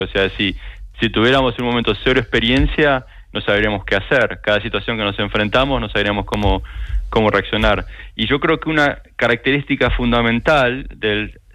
O sea, si tuviéramos en un momento cero experiencia, no sabríamos qué hacer. Cada situación que nos enfrentamos, no sabríamos cómo reaccionar. Y yo creo que una característica fundamental del